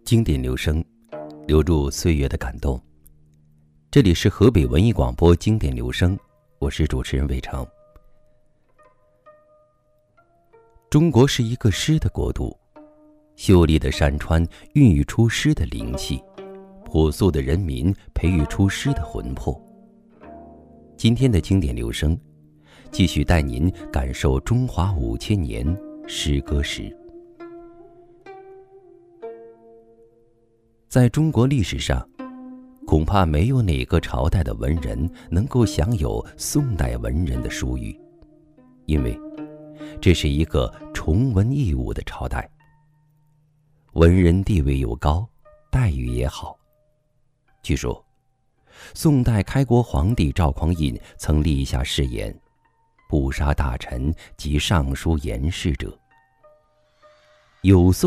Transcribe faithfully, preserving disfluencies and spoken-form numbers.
经典留声，留住岁月的感动。这里是河北文艺广播经典留声，我是主持人魏成。中国是一个诗的国度，秀丽的山川孕育出诗的灵气，朴素的人民培育出诗的魂魄。今天的经典留声，继续带您感受中华五千年诗歌史。在中国历史上，恐怕没有哪个朝代的文人能够享有宋代文人的殊遇，因为这是一个崇文抑武的朝代，文人地位又高，待遇也好。据说宋代开国皇帝赵匡胤曾立下誓言，不杀大臣及尚书言事者。有宋